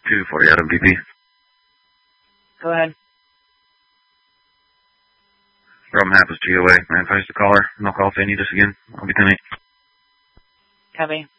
240 Adam BP. Go ahead. Problem happens GOA. Man, if I used to call her, no call if they need us again. I'll be 10-8. Copy.